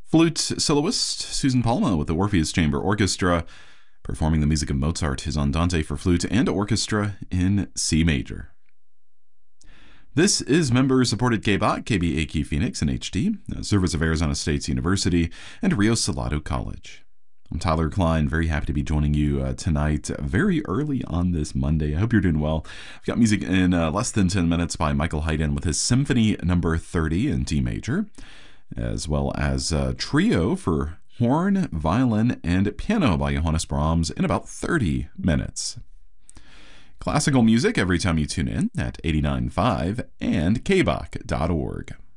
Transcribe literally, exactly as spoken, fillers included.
Flute soloist Susan Palma with the Orpheus Chamber Orchestra, performing the music of Mozart, his Andante for flute and orchestra in C major. This is member-supported K B O C, K B A Q Phoenix in H D, service of Arizona State University, and Rio Salado College. I'm Tyler Klein, very happy to be joining you uh, tonight, very early on this Monday. I hope you're doing well. I've got music in uh, less than ten minutes by Michael Haydn with his Symphony Number thirty in D major, as well as a trio for horn, violin, and piano by Johannes Brahms in about thirty minutes. Classical music every time you tune in at eighty-nine point five and K B O C dot org.